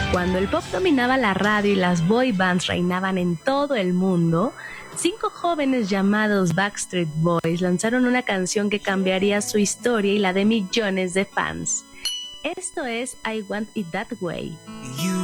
Cuando el pop dominaba la radio y las boy bands reinaban en todo el mundo, 5 jóvenes llamados Backstreet Boys lanzaron una canción que cambiaría su historia y la de millones de fans. Esto es I Want It That Way.